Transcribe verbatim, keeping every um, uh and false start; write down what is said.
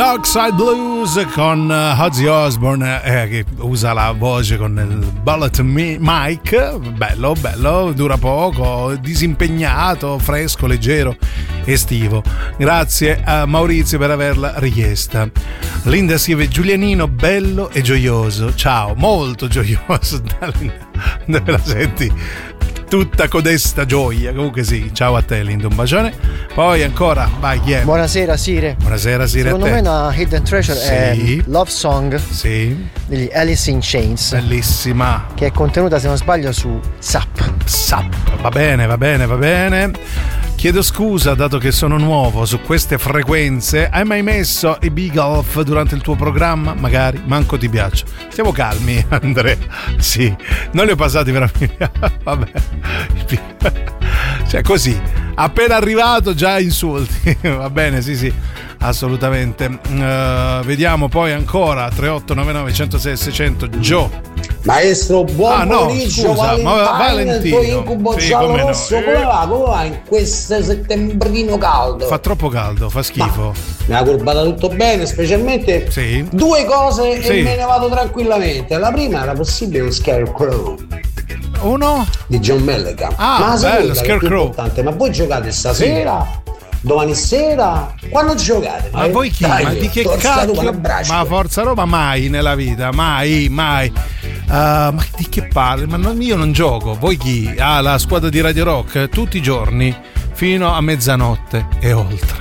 Dark Side Blues con uh, Ozzy Osbourne eh, che usa la voce con il bullet mic, bello, bello, dura poco, disimpegnato, fresco, leggero, estivo. Grazie a Maurizio per averla richiesta. Linda scrive: Giulianino bello e gioioso. Ciao, molto gioioso. Dove la senti? Tutta codesta gioia. Comunque sì, ciao a te Linda, un bacione. Poi ancora, vai, chi è? Buonasera Sire. Buonasera Sire. Secondo a te. me una hidden treasure sì. è Love Song sì. degli Alice in Chains. Bellissima. Che è contenuta, se non sbaglio, su S A P. S A P, va bene, va bene, va bene. Chiedo scusa, dato che sono nuovo su queste frequenze. Hai mai messo i Big Off durante il tuo programma? Magari, manco ti piaccio. Stiamo calmi, Andrea. Sì, non li ho passati veramente. Vabbè. Cioè così, appena arrivato già insulti. Va bene, sì sì, assolutamente. Uh, vediamo poi ancora tre otto nove nove uno zero sei sei zero zero. Gio. Maestro, buon ah, no, pomeriggio, scusa, Valentino, ma Valentino, il tuo incubo sì, giallo come rosso, no. come va, come va in questo settembrino caldo? Fa troppo caldo, fa schifo. Ma mi ha curbata tutto bene, specialmente sì. due cose sì. e me ne vado tranquillamente. La prima era possibile un Scarecrow. Uno? Di John Mellencamp. Ah, ma la bello, Scarecrow. Ma voi giocate stasera? Sì. Domani sera? Quando giocate? Ma voi chi? Dai, ma di che cacchio? Ma Forza Roma mai nella vita, mai, mai. Uh, ma di che parli? Ma non, io non gioco. Voi chi? Ah, la squadra di Radio Rock tutti i giorni fino a mezzanotte e oltre.